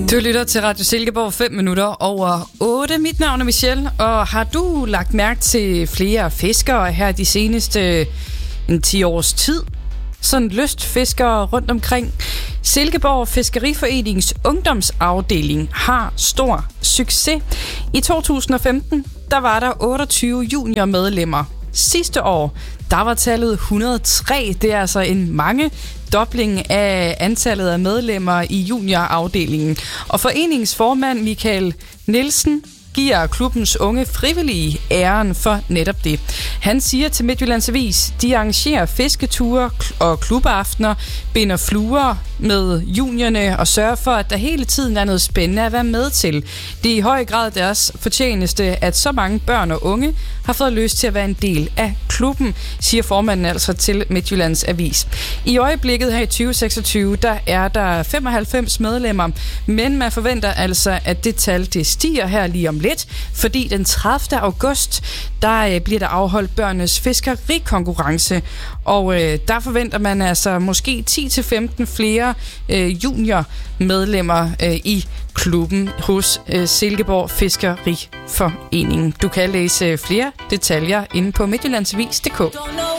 Du lytter til Radio Silkeborg 5 minutter over 8. Mit navn er Michelle, og har du lagt mærke til flere fiskere her de seneste 10 års tid? Sådan lystfiskere rundt omkring. Silkeborg Fiskeriforenings ungdomsafdeling har stor succes. I 2015, der var der 28 juniormedlemmer. Sidste år, der var tallet 103. Det er altså en dobling af antallet af medlemmer i juniorafdelingen. Og foreningsformand Michael Nielsen giver klubbens unge frivillige æren for netop det. Han siger til Midtjyllands Avis, de arrangerer fisketure og klubaftener, binder fluer med juniorerne og sørger for, at der hele tiden er noget spændende at være med til. Det er i høj grad deres fortjeneste, at så mange børn og unge har fået lyst til at være en del af klubben, siger formanden altså til Midtjyllands Avis. I øjeblikket her i 2026, der er der 95 medlemmer, men man forventer altså, at det tal det stiger her lige om lidt, fordi den 30. august, der bliver der afholdt børnenes fiskerikonkurrence, og der forventer man altså måske 10-15 flere juniormedlemmer i klubben hos Silkeborg Fiskeriforening. Du kan læse flere detaljer inde på midtjyllandsavis.dk.